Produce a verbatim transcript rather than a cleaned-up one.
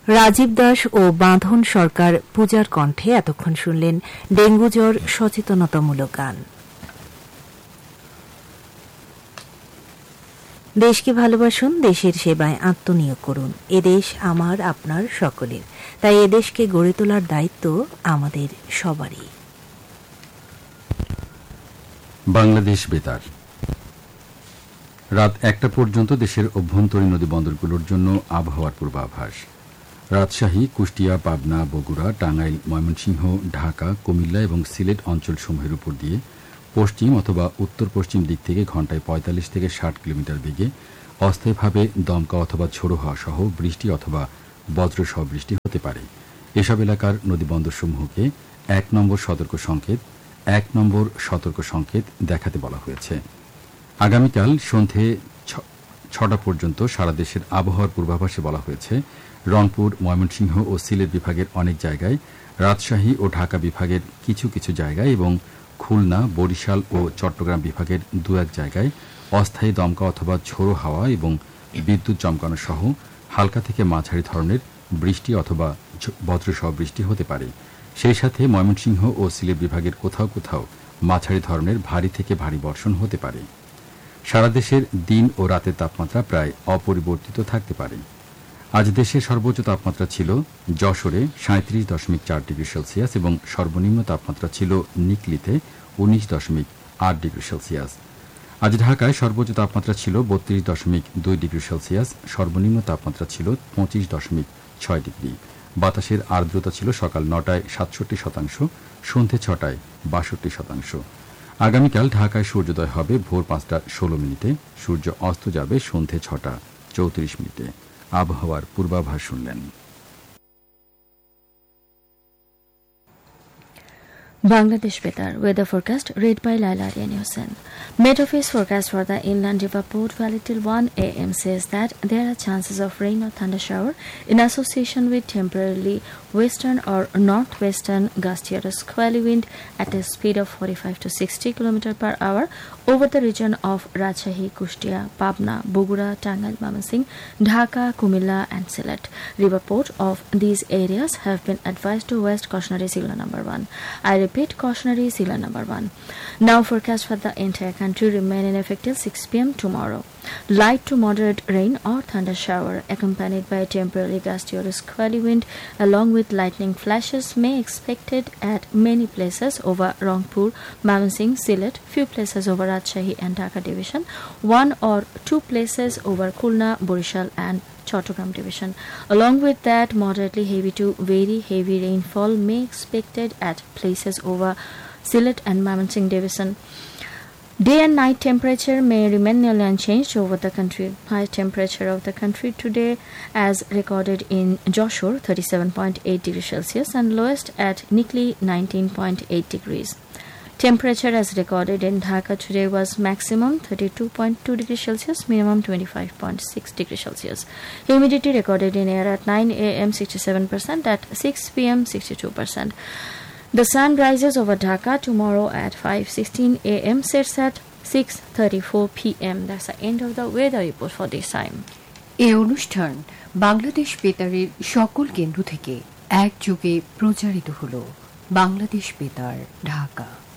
রাজীব দাস ও বাঁধন সরকার পূজার কণ্ঠে এতক্ষণ শুনলেন ডেঙ্গু জ্বর সচেতনতামূলক গান। দেশকে ভালোবাসুন, দেশের সেবায় আত্মনিয়োগ করুন। এদেশ আমার, আপনার, সকলের। তাই এদেশকে গড়ে তোলার দায়িত্ব আমাদের সবারই। বাংলাদেশ বেতার। রাত একটা পর্যন্ত দেশের অভ্যন্তরীণ নদী বন্দরগুলোর জন্য আবহাওয়ার পূর্বাভাস। রাজশাহী, কুষ্টিয়া, পাবনা, বগুড়া, টাঙ্গাইল, ময়মনসিংহ, ঢাকা, কুমিল্লা এবং সিলেট অঞ্চলসমূহের উপর দিয়ে পশ্চিম অথবা উত্তর পশ্চিম দিক থেকে ঘণ্টায় পঁয়তাল্লিশ থেকে ষাট কিলোমিটার বেগে অস্থায়ীভাবে দমকা অথবা ঝোড়ো হাওয়া সহ বৃষ্টি অথবা বজ্রসহ বৃষ্টি হতে পারে। এসব এলাকার নদীবন্দরসমূহকে এক নম্বর সতর্ক সংকেত এক নম্বর সতর্ক সংকেত দেখাতে বলা হয়েছে। আগামীকাল সন্ধে ছটা পর্যন্ত সারা দেশের আবহাওয়ার পূর্বাভাসে বলা হয়েছে রংপুর, ময়মনসিংহ ও সিলেট বিভাগের অনেক জায়গায়, রাজশাহী ও ঢাকা বিভাগের কিছু কিছু জায়গায় এবং খুলনা, বরিশাল ও চট্টগ্রাম বিভাগের দু এক জায়গায় অস্থায়ী দমকা অথবা ঝোড়ো হাওয়া এবং বিদ্যুৎ চমকানো সহ হালকা থেকে মাঝারি ধরনের বৃষ্টি অথবা বজ্রসহ বৃষ্টি হতে পারে। সেই সাথে ময়মনসিংহ ও সিলেট বিভাগের কোথাও কোথাও মাঝারি ধরনের ভারী থেকে ভারী বর্ষণ হতে পারে। সারা দেশের দিন ও রাতের তাপমাত্রা প্রায় অপরিবর্তিত থাকতে পারে। আজ দেশের সর্বোচ্চ তাপমাত্রা ছিল যশোরে সাঁত্রিশ দশমিক চার ডিগ্রি সেলসিয়াস এবং সর্বনিম্ন তাপমাত্রা ছিল নিকলিতে উনিশ দশমিক আট ডিগ্রি সেলসিয়াস। আজ ঢাকায় সর্বোচ্চ তাপমাত্রা ছিল বত্রিশ দশমিক দুই ডিগ্রি সেলসিয়াস, সর্বনিম্ন তাপমাত্রা ছিল পঁচিশ দশমিক ছয় ডিগ্রি। বাতাসের আর্দ্রতা ছিল সকাল নটায় সাতষট্টি শতাংশ, সন্ধে ছটায় বাষট্টি শতাংশ। আগামীকাল ঢাকায় সূর্যোদয় হবে ভোর পাঁচটা ষোলো মিনিটে, সূর্য অস্ত যাবে সন্ধে ছটা চৌত্রিশ মিনিটে। আবহাওয়ার পূর্বাভাস শুনলেন। Bangladesh Betar weather forecast read by Laila Ariani Hussain. Met Office forecast for the inland river port valley till one a m says that there are chances of rain or thunder shower in association with temporarily western or northwestern gusty or squally wind at a speed of forty-five to sixty kilometers per hour over the region of Rajshahi, Kushtia, Pabna, Bogura, Tangal, Mamansingh, Dhaka, Kumilla and Sylhet. River port of these areas have been advised to west cautionary signal number one. I repeat, cautionary signal number one. Now forecast for the entire country remain in effect till six p m tomorrow. Light to moderate rain or thunder shower accompanied by a temporary gusty or squally wind along with lightning flashes may expected at many places over Rangpur, Mamansingh, Sylhet, few places over Rajshahi and Dhaka division, one or two places over Khulna, Borishal and Chattogram division. Along with that, moderately heavy to very heavy rainfall may expected at places over Sylhet and Mamansingh division. Day and night temperature may remain nearly unchanged over the country. High temperature of the country today as recorded in Joshua thirty-seven point eight degrees Celsius and lowest at Nikli nineteen point eight degrees. Temperature as recorded in Dhaka today was maximum thirty-two point two degrees Celsius, minimum twenty-five point six degrees Celsius. Humidity recorded in air at nine a m sixty-seven percent, at six p m sixty-two percent. The sun rises over Dhaka tomorrow at five sixteen a m, sets at six thirty-four p m. That's the end of the weather report for this time. এই অনুষ্ঠান বাংলাদেশ বেতারের সকল কেন্দ্র থেকে একযোগে প্রচারিত হলো। বাংলাদেশ বেতার, ঢাকা।